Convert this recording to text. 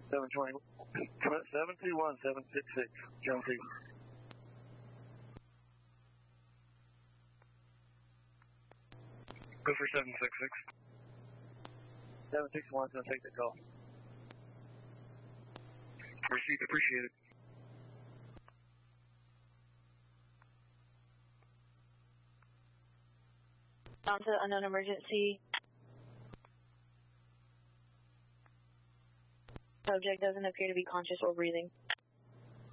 720. Commit 721766. John T. Go for 766. 761's going to take the call. Received, appreciate it. On to unknown emergency. Subject doesn't appear to be conscious or breathing.